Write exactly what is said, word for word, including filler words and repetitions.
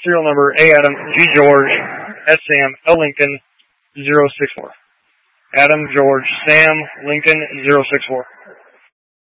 serial number A Adam, G George, S Sam, L Lincoln, zero six four. Adam, George, Sam, Lincoln, zero six four.